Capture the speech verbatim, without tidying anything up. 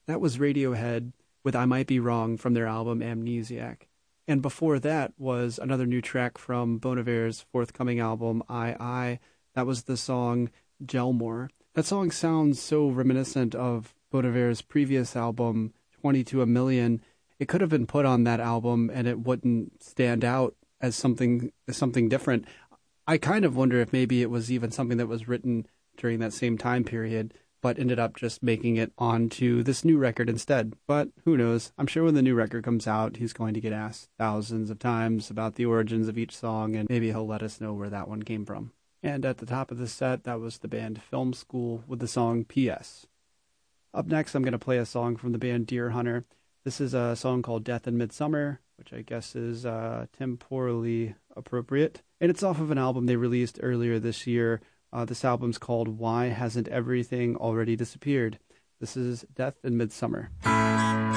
That was Radiohead with I Might Be Wrong from their album Amnesiac. And before that was another new track from Bon Iver's forthcoming album I I. That was the song Gelmore. That song sounds so reminiscent of Bon Iver's previous album, twenty to a Million. It could have been put on that album and it wouldn't stand out as something as something different. I kind of wonder if maybe it was even something that was written during that same time period, but ended up just making it onto this new record instead. But who knows? I'm sure when the new record comes out, he's going to get asked thousands of times about the origins of each song, and maybe he'll let us know where that one came from. And at the top of the set, that was the band Film School with the song P S. Up next, I'm going to play a song from the band Deer Hunter. This is a song called Death in Midsummer, which I guess is uh, temporally appropriate. And it's off of an album they released earlier this year. Uh, this album's called Why Hasn't Everything Already Disappeared? This is Death in Midsummer.